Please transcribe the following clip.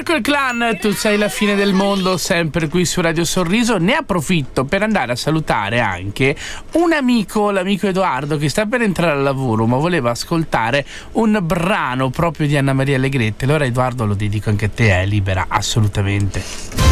Miracle Clan, tu sei la fine del mondo, sempre qui su Radio Sorriso. Ne approfitto per andare a salutare anche un amico, l'amico Edoardo, che sta per entrare al lavoro ma voleva ascoltare un brano proprio di Anna Maria Allegretti. Allora Edoardo, lo dedico anche a te, è libera assolutamente.